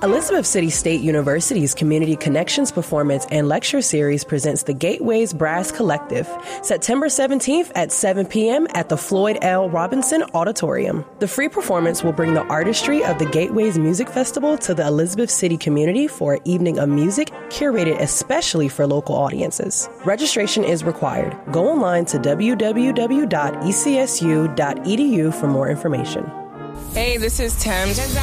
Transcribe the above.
Elizabeth City State University's Community Connections Performance and Lecture Series presents the Gateways Brass Collective, September 17th at 7 p.m. at the Floyd L. Robinson Auditorium. The free performance will bring the artistry of the Gateways Music Festival to the Elizabeth City community for an evening of music curated especially for local audiences. Registration is required. Go online to www.ecsu.edu for more information. Hey, this is Tim.